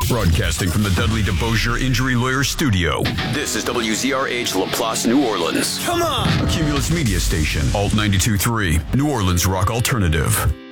Broadcasting from the Dudley DeBosier Injury Lawyer Studio. This is WZRH LaPlace, New Orleans. Come on! A Cumulus Media Station. Alt 92.3. New Orleans Rock Alternative.